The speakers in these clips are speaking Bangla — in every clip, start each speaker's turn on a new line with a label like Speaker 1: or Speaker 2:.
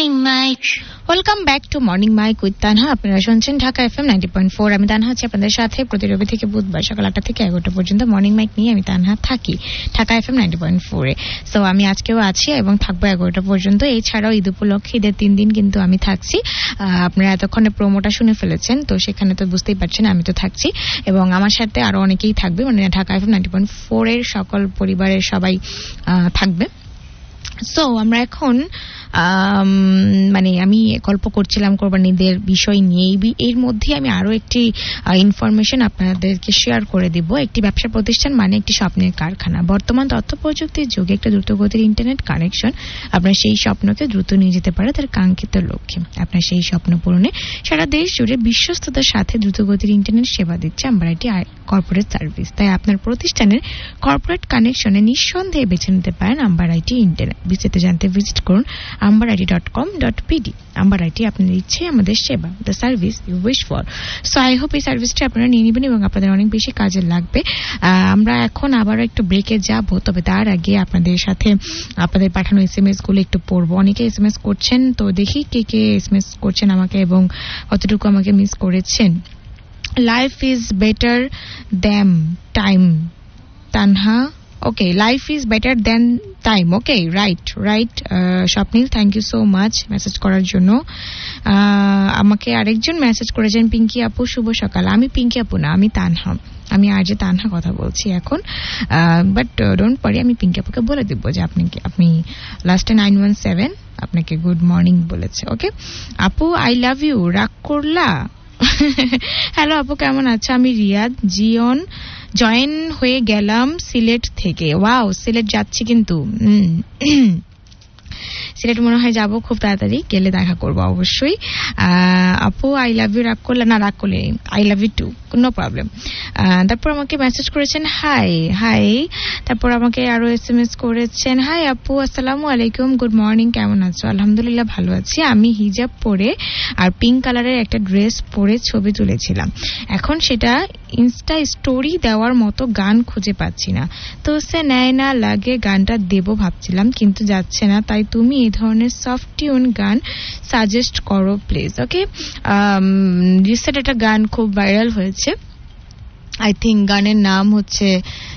Speaker 1: Welcome back to morning mic with Tanha. আপনারা শুনছেন ঢাকা এফএম 90.4। আমি তানহা আছি আপনাদের সাথে প্রতি রবি থেকে বুধবার সকাল 8টা থেকে 11টা পর্যন্ত মর্নিং মাইক নিয়ে আমি তানহা থাকি ঢাকা এফএম 90.4 এ। সো আমি আজকেও আছি এবং থাকবো 11টা পর্যন্ত। এছাড়াও ঈদ উপলক্ষে ঈদের 3 দিন কিন্তু আমি থাকছি। আপনারা এতক্ষণে প্রোমোটা শুনে ফেলেছেন, তো সেখানে তো বুঝতেই পারছেন আমি তো থাকছি এবং আমার সাথে আরো অনেকেই থাকবে, মানে ঢাকা এফএম 90.4 এর সকল পরিবারের সবাই থাকবে। সো আমরা এখন মানে আমি গল্প করছিলাম কোরবানিদের বিষয় নিয়ে। এর মধ্যে আমি আরো একটি ইনফরমেশন আপনাদেরকে শেয়ার করে দিব। একটি ব্যবসা প্রতিষ্ঠান মানে একটি স্বপ্নের কারখানা। বর্তমান তথ্য প্রযুক্তির যুগে একটা দ্রুতগতির ইন্টারনেট কানেকশন আপনার সেই স্বপ্নকে দ্রুত নিয়ে যেতে পারে তার কাঙ্ক্ষিত লক্ষ্যে। আপনার সেই স্বপ্ন পূরণে সারা দেশ জুড়ে বিশ্বস্ততার সাথে দ্রুতগতির ইন্টারনেট সেবা দিচ্ছে আম্বারাইটি কর্পোরেট সার্ভিস। তাই আপনার প্রতিষ্ঠানের কর্পোরেট কানেকশনে নিঃসন্দেহে বেছে নিতে পারেন আম্বারাইটি ইন্টারনেট। বিস্তারিত জানতে ভিজিট করুন ambariti.com.pd। আম্বারাইটি আপনার ইচ্ছে আমাদের সেবা, the service you wish for. So I hope এই সার্ভিসটা আপনারা নিয়ে নেবেন এবং আপনাদের অনেক বেশি কাজে লাগবে। আমরা এখন আবার একটু ব্রেকে যাব, তবে তার আগে আপনাদের সাথে আপনাদের পাঠানো এসএমএস গুলো একটু পড়বো। অনেকে এসএমএস করছেন, তো দেখি কে কে এসএমএস করছেন আমাকে এবং কতটুকু আমাকে মিস করেছেন। Life is better than time, Tanha. Okay, life is better than time. Okay, right Swapnil, thank you so much message করার জন্য। আমাকে আরেকজন মেসেজ করেছেন, পিঙ্কি আপু শুভ সকাল। আমি পিঙ্কি আপু না, আমি তানহা, আমি আজ তানহা কথা বলছি এখন। বাট ডোন্ট ওয়ারি, আমি পিঙ্কি আপুকে বলে দিব যে আপনি লাস্টে 917 আপনাকে গুড মর্নিং বলেছে। ওকে আপু, আই লাভ ইউ, রাগ করলা? হ্যালো আপু, কেমন আছো? আমি রিয়াদ জয়েন হয়ে গেলাম সিলেট থেকে। ওয়াও, সিলেট যাচ্ছি কিন্তু। সিলেট মনে হয় যাবো খুব তাড়াতাড়ি, গেলে দেখা করবো অবশ্যই। আপু আই লাভ ইউ, রাগ করলে না? রাগ করলে I love you two, no problem. তারপর আমাকে মেসেজ করেছেন হাই। তারপর আমাকে আরো এসএমএস করেছেন, হাই আপু, আসসালামু আলাইকুম, গুড মর্নিং, কেমন আছো? আলহামদুলিল্লাহ ভালো আছি। আমি হিজাব পরে আর পিঙ্ক কালারের একটা ড্রেস পরে ছবি তুলেছিলাম। এখন সেটা ইনস্টা স্টোরি দেওয়ার মতো গান খুঁজে পাচ্ছি না, তো সে নেয় না লাগে গানটা দেবো ভাবছিলাম, কিন্তু যাচ্ছে না। তাই তুমি এই ধরনের সফট টিউন গান সাজেস্ট করো প্লিজ। ওকে, রিসেন্ট একটা গান খুব ভাইরাল হয়েছে, আই থিঙ্ক গানের নাম হচ্ছে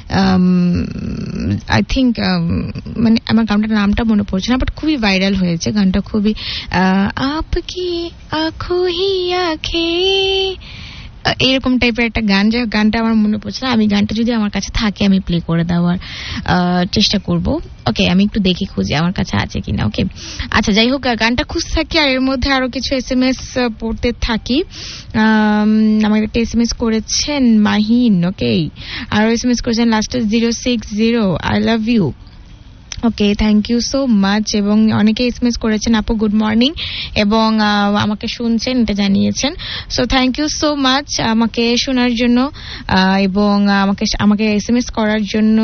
Speaker 1: মানে আমার গানটার নামটা মনে পড়ছে না, বাট খুবই ভাইরাল হয়েছে গানটা, খুবই আপকি আঁখো হি আঁখে, এরকম টাইপের একটা গান। যে গানটা আমার মনে পড়ছে না, আমি গানটা যদি আমার কাছে থাকে আমি প্লে করে দেওয়ার চেষ্টা করব। ওকে, আমি একটু দেখি খুঁজে আমার কাছে আছে কিনা। ওকে, আচ্ছা, যাই হোক, গানটা খুঁজে থাকি আর এর মধ্যে আরো কিছু এসএমএস পড়তে থাকি। আমাকে একটা এসএমএস করেছেন মাহিন। ওকে, আরো এসএমএস করেছেন লাস্টে 060, I love you. Okay, thank you so much. এবং অনেকে এসএমএস করেছেন, আপু গুড মর্নিং, এবং আমাকে শুনছেন এটা জানিয়েছেন। So thank you so much আমাকে শোনার জন্য এবং আমাকে এসএমএস করার জন্য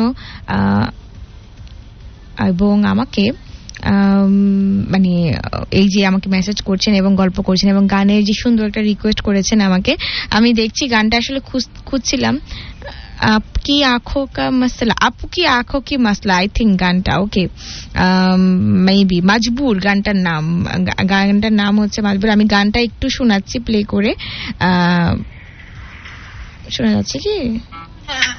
Speaker 1: এবং আমাকে মানে এই যে আমাকে মেসেজ করছেন এবং গল্প করছেন এবং গানের যে সুন্দর একটা রিকোয়েস্ট করেছেন আমাকে। আমি দেখছি গানটা আসলে খুঁজছিলাম, आपकी आंखों का मसला, आपकी आंखों की मसला, आई थिंक গানটা। ওকে, মেবি মজবুর গানটার নাম হচ্ছে মজবুর। আমি গানটা একটু শোনাচ্ছি প্লে করে, শোনা যাচ্ছে কি?